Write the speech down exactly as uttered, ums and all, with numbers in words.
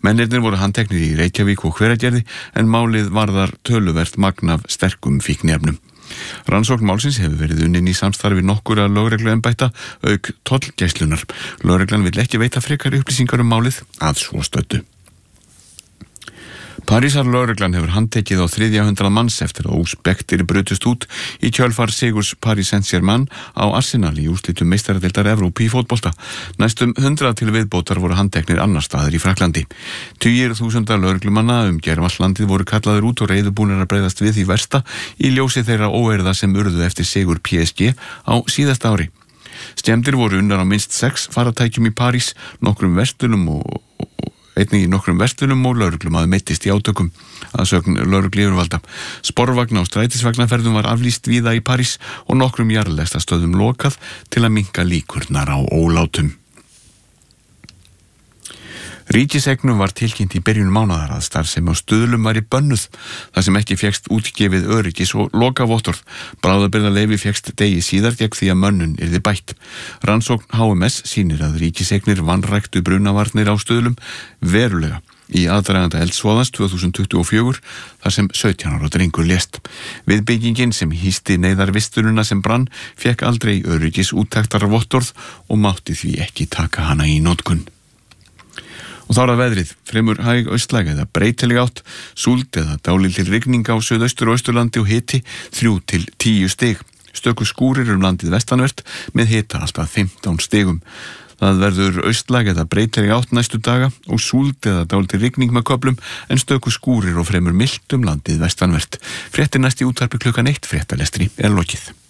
Mennirnir voru handteknir í Reykjavík og Hveragerði en málið varðar töluvert magn af sterkum fíkniefnum. Rannsókn málsins hefur verið unnin í samstarfi nokkurra lögregluembætta auk tollgæslunar. Lögreglan vill ekki veita frekari upplýsingar um málið að svo stöddu. Parísar lögreglan hefur handtekið á þriðja hundrað manns eftir að óspektir brutust út í kjölfar sigurs Paris Saint-Germain á Arsenal í úrslitum meistaradeildar Evrópu í fótbolta. Næstum hundrað til viðbótar voru handteknir annar staðar í Frakklandi. Tugir þúsunda lögreglumanna um gervallandið voru kallaður út og reiðubúnir að bregðast við því versta í ljósi þeirra óeirða sem urðu eftir sigur P S G á síðasta ári. Skemmdir voru unnar á minnst sex faratækjum í París, nokkrum verslunum og einnig í nokkrum verslunum og lögreglumaður meiddist í átökum að sögn lögregluyfirvalda. Sporvagna og strætisvagnaferðum var aflýst víða í París og nokkrum jarðlestastöðum lokað til að minnka líkurnar á ólátum. Ríkisegnum var tilkynnt í byrjun mánaðar að starfsemi á Stuðlum væri bönnuð, þar sem ekki fékkst útgefið öryggis og lokavottorð. Bráðabirgðaleyfi fékkst degi síðar gegn því að mönnun yrði bætt. Rannsókn H M S sýnir að ríkisegnir vanræktu brunavarnir á Stuðlum verulega í aðdraganda eldsvoðans tvö þúsund tuttugu og fjögur þar sem sautján ára drengur lést. Viðbyggingin sem hýsti neyðarvistununa sem brann fékk aldrei öryggis úttektarvottorð og mátti því ekki taka hana í notkun. Og þá er það veðrið, fremur hæg austlæg eða breytileg átt, súld eða dálítil rigning á suðaustur og austurlandi og hiti þrjú til tíu stig. Stöku skúrir um landið vestanvert með hita alltaf fimmtán stigum. Það verður austlæg eða breytileg átt næstu daga og súld eða dálítil rigning með köflum en stöku skúrir og fremur milt um landið vestanvert. Fréttir næst í útvarpi klukkan eitt, fréttalestri er lokið.